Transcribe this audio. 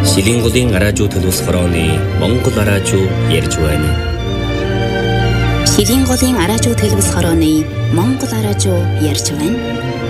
Шилэнголын араажуу төлөвлөс хорооны Монгол араажуу ярьж байна. Шилэнголын араажуу төлөвлөс хорооны Монгол араажуу ярьж байна.